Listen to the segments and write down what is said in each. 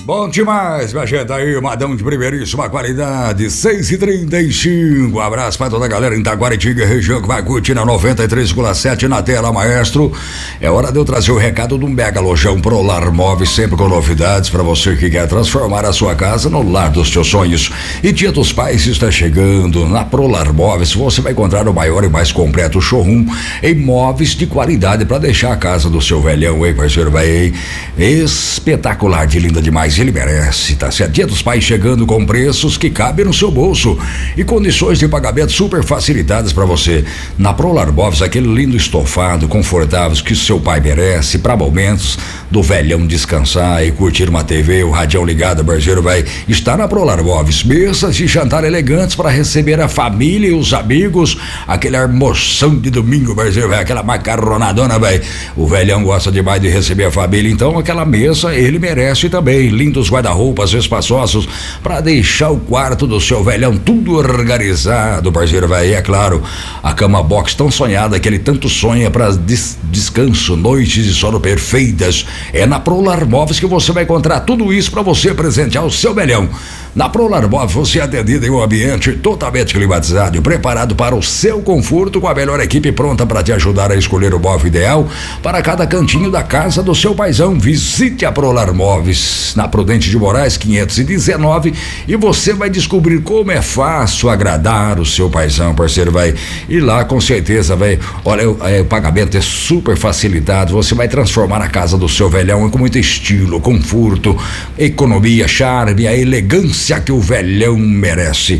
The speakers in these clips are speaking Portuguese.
Bom demais, minha gente, aí, madão de primeiríssima qualidade, 6h35, abraço pra toda a galera em Taquaritinga, região que vai curtir na 93,7 na tela, maestro. É hora de eu trazer o recado do Mega Lojão Prolar Móveis, sempre com novidades pra você que quer transformar a sua casa no lar dos seus sonhos. E Dia dos Pais está chegando. Na Prolar Móveis você vai encontrar o maior e mais completo showroom em móveis de qualidade pra deixar a casa do seu velhão, hein, parceiro, vai espetacular, de linda demais. Ele merece, tá certo? Dia dos Pais chegando com preços que cabem no seu bolso e condições de pagamento super facilitadas para você. Na Prolar Móveis, aquele lindo estofado confortável que seu pai merece, para momentos do velhão descansar e curtir uma TV, o radião ligado, parceiro, vai estar na Prolar Móveis. Mesas de jantar elegantes para receber a família e os amigos, aquele almoção de domingo, parceiro, vai, aquela macarronadona, vai. O velhão gosta demais de receber a família, então aquela mesa ele merece também. Lindos guarda-roupas espaçosos para deixar o quarto do seu velhão tudo organizado, parceiro, vai. É claro, a cama box tão sonhada que ele tanto sonha para descanso, noites de sono perfeitas. É na Prolar Móveis que você vai encontrar tudo isso para você presentear o seu velhão. Na Prolar Móveis você é atendido em um ambiente totalmente climatizado e preparado para o seu conforto, com a melhor equipe pronta para te ajudar a escolher o móvel ideal para cada cantinho da casa do seu paizão. Visite a Prolar Móveis na Prudente de Moraes 519 e você vai descobrir como é fácil agradar o seu paizão, parceiro, vai. E lá com certeza vai, olha, o pagamento é super facilitado, você vai transformar a casa do seu velhão com muito estilo, conforto, economia, charme, a elegância que o velhão merece.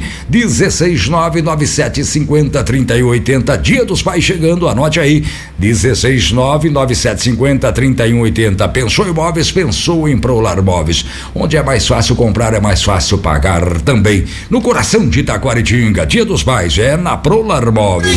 16997503180, Dia dos Pais chegando, anote aí, 16997503180. Pensou em móveis, pensou em Prolar Móveis. Onde é mais fácil comprar, é mais fácil pagar também. No coração de Taquaritinga, Dia dos Pais é na Prolar Móveis.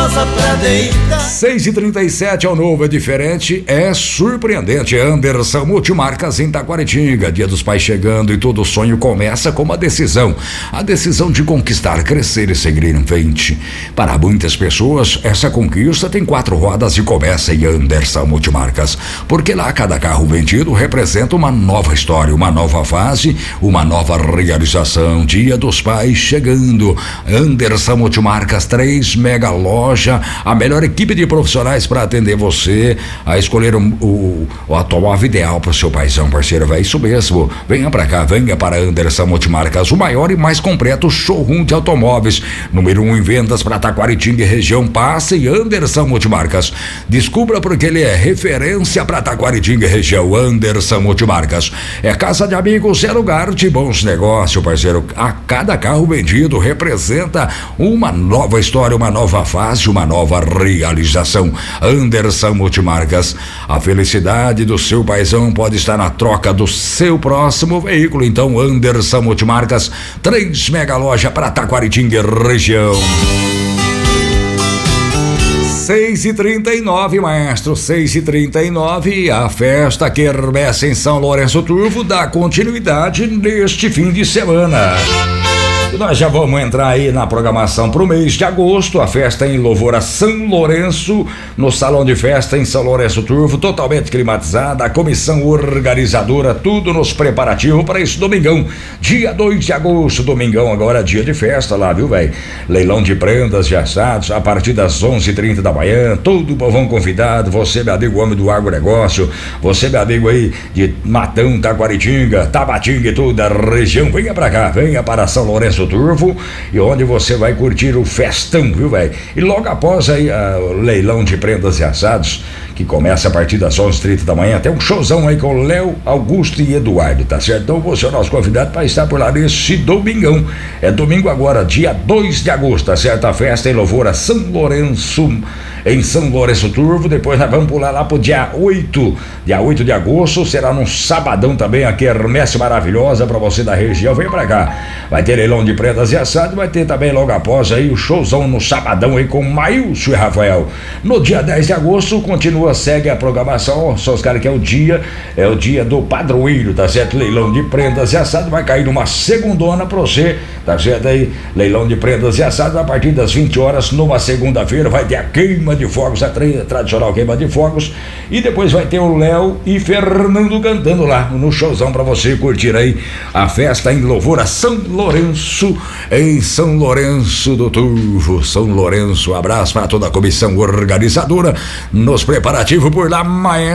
6h37, é o novo, é diferente, é surpreendente. Anderson Multimarcas em Taquaritinga, Dia dos Pais chegando e todo sonho começa com uma decisão. A decisão de conquistar, crescer e seguir em frente. Para muitas pessoas, essa conquista tem 4 rodas e começa em Anderson Multimarcas. Porque lá cada carro vendido representa uma nova história, uma nova fase, uma nova realização. Dia dos Pais chegando. Anderson Multimarcas, 3 mega loja, a melhor equipe de profissionais para atender você a escolher o automóvel ideal para o seu paizão, parceiro, vai. Isso mesmo, venha para cá, venha para Anderson Multimarcas, o maior e mais completo showroom de automóveis, número 1 em vendas para Taquaritinga e região. Passe em Anderson Multimarcas, descubra porque ele é referência para Taquaritinga e região. Anderson Multimarcas é casa de amigos, é lugar de bons negócios, parceiro. A cada carro vendido representa uma nova história, uma nova fase, uma nova realização. Anderson Multimarcas, a felicidade do seu paizão pode estar na troca do seu próximo veículo. Então Anderson Multimarcas, 3 mega loja para Taquaritinga região. 6h39, maestro, 6h39, a festa Quermesse em São Lourenço Turvo dá continuidade neste fim de semana. E nós já vamos entrar aí na programação para o mês de agosto, a festa em louvor a São Lourenço, no salão de festa em São Lourenço Turvo, totalmente climatizada, a comissão organizadora, tudo nos preparativos para esse domingão, dia 2 de agosto, domingão agora, dia de festa lá, viu, velho? Leilão de prendas de assados, a partir das 11h30 da manhã, todo o povão convidado, você, meu amigo, homem do agronegócio, você, meu amigo aí de Matão, Taquaritinga, Tabatinga e toda a região, venha pra cá, venha para São Lourenço Turvo, e onde você vai curtir o festão, viu, velho? E logo após aí o leilão de prendas e assados, que começa a partir das 11h30 da manhã, tem um showzão aí com Léo, Augusto e Eduardo, tá certo? Então você é o nosso convidado para estar por lá nesse domingão. É domingo agora, dia 2 de agosto, tá certo? A festa em louvor a São Lourenço, em São Lourenço Turvo. Depois nós vamos pular lá pro dia 8 de agosto, será num sabadão também, a quermesse maravilhosa para você da região. Vem pra cá, vai ter leilão de prendas e assado, vai ter também logo após aí o showzão no sabadão aí com Maílson e Rafael. No dia 10 de agosto continua rua segue a programação, só os caras que é o dia do padroeiro, tá certo? Leilão de prendas e assado, vai cair numa segundona pra você, tá certo aí? Leilão de prendas e assado a partir das 20 horas, numa segunda-feira, vai ter a queima de fogos, a tradicional queima de fogos, e depois vai ter o Léo e Fernando cantando lá no showzão pra você curtir aí a festa em louvor a São Lourenço, em São Lourenço do Turvo, São Lourenço. Um abraço para toda a comissão organizadora nos preparativos por lá, maestro.